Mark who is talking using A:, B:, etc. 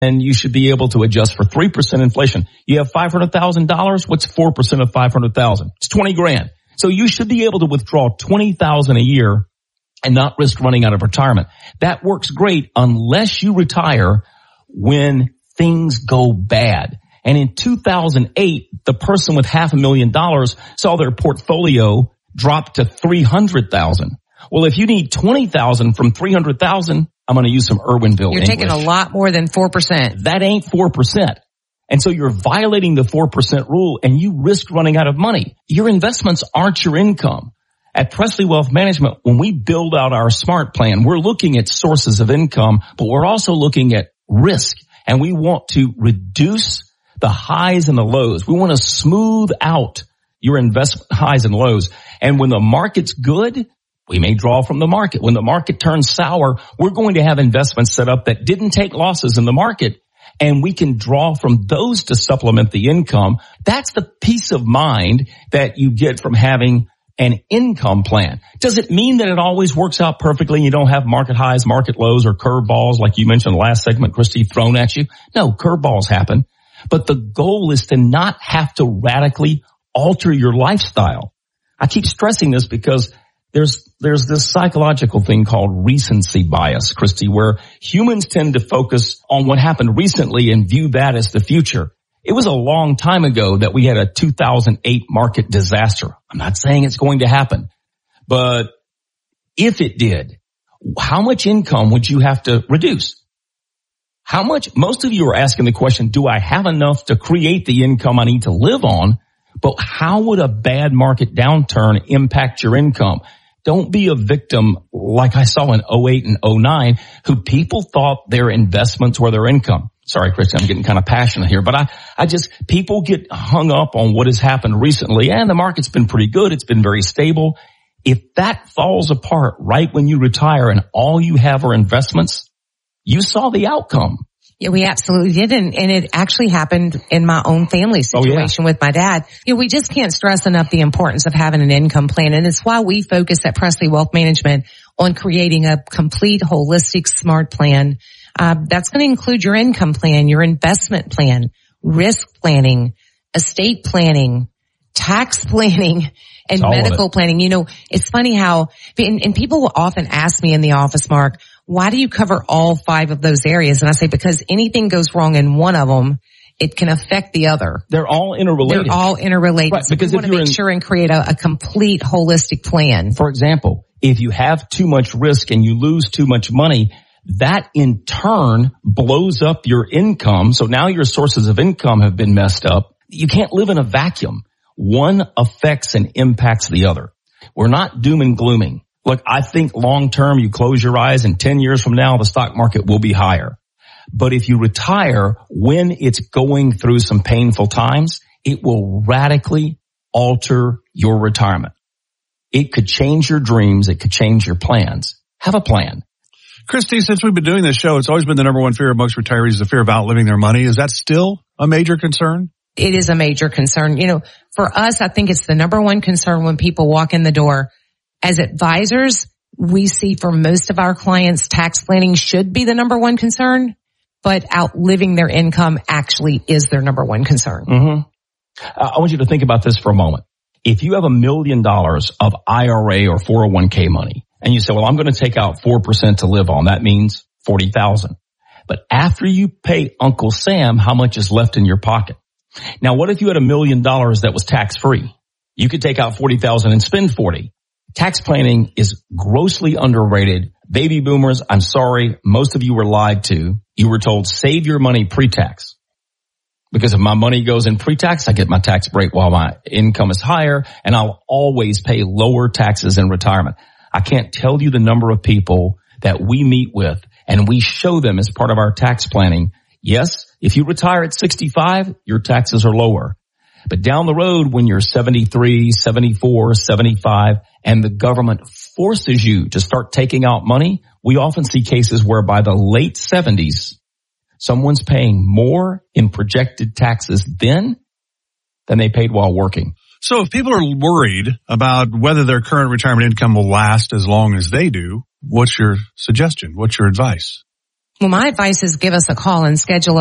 A: and you should be able to adjust for 3% inflation. You have $500,000. What's 4% of 500,000? It's 20 grand. So you should be able to withdraw 20,000 a year and not risk running out of retirement. That works great unless you retire when things go bad. And in 2008, the person with $500,000 saw their portfolio drop to 300,000. Well, if you need 20,000 from 300,000, I'm going to use some Irwinville
B: You're
A: English.
B: taking a lot more than 4%.
A: That ain't 4%. And so you're violating the 4% rule and you risk running out of money. Your investments aren't your income. At Presley Wealth Management, when we build out our SMART plan, we're looking at sources of income, but we're also looking at risk. And we want to reduce the highs and the lows. We want to smooth out your investment highs and lows. And when the market's good, we may draw from the market. When the market turns sour, we're going to have investments set up that didn't take losses in the market, and we can draw from those to supplement the income. That's the peace of mind that you get from having an income plan. Does it mean that it always works out perfectly and you don't have market highs, market lows, or curveballs like you mentioned in the last segment, Christy, thrown at you? No, curveballs happen. But the goal is to not have to radically alter your lifestyle. I keep stressing this because there's this psychological thing called recency bias, Christy, where humans tend to focus on what happened recently and view that as the future. It was a long time ago that we had a 2008 market disaster. I'm not saying it's going to happen, but if it did, how much income would you have to reduce? How much? Most of you are asking the question, do I have enough to create the income I need to live on? But how would a bad market downturn impact your income? Don't be a victim like I saw in 08 and 09, who people thought their investments were their income. Sorry, Christy, I'm getting kind of passionate here, but people get hung up on what has happened recently, and the market's been pretty good. It's been very stable. If that falls apart right when you retire and all you have are investments, you saw the outcome.
B: Yeah, we absolutely did. And it actually happened in my own family situation with my dad. We just can't stress enough the importance of having an income plan. And it's why we focus at Presley Wealth Management on creating a complete, holistic, SMART plan. That's going to include your income plan, your investment plan, risk planning, estate planning, tax planning, and medical planning. It's funny how, and people will often ask me in the office, Mark, why do you cover all 5 of those areas? And I say, because anything goes wrong in one of them, it can affect the other.
A: They're all interrelated.
B: Right, so because we want to make sure and create a complete holistic plan.
A: For example, if you have too much risk and you lose too much money, that in turn blows up your income. So now your sources of income have been messed up. You can't live in a vacuum. One affects and impacts the other. We're not doom and glooming. Look, I think long term, you close your eyes and 10 years from now, the stock market will be higher. But if you retire when it's going through some painful times, it will radically alter your retirement. It could change your dreams. It could change your plans. Have a plan.
C: Christy, since we've been doing this show, it's always been the number one fear amongst retirees, the fear of outliving their money. Is that still a major concern?
B: It is a major concern. For us, I think it's the number one concern when people walk in the door. As advisors, we see for most of our clients, tax planning should be the number one concern, but outliving their income actually is their number one concern.
A: Mm-hmm. I want you to think about this for a moment. If you have $1 million of IRA or 401k money, and you say, well, I'm going to take out 4% to live on, that means $40,000. But after you pay Uncle Sam, how much is left in your pocket? Now, what if you had $1 million that was tax-free? You could take out $40,000 and spend $40,000. Tax planning is grossly underrated. Baby boomers, I'm sorry, most of you were lied to. You were told, save your money pre-tax. Because if my money goes in pre-tax, I get my tax break while my income is higher, and I'll always pay lower taxes in retirement. I can't tell you the number of people that we meet with, and we show them as part of our tax planning. Yes, if you retire at 65, your taxes are lower. But down the road, when you're 73, 74, 75, and the government forces you to start taking out money, we often see cases where by the late 70s, someone's paying more in projected taxes then than they paid while working.
C: So if people are worried about whether their current retirement income will last as long as they do, what's your suggestion? What's your advice?
B: Well, my advice is give us a call and schedule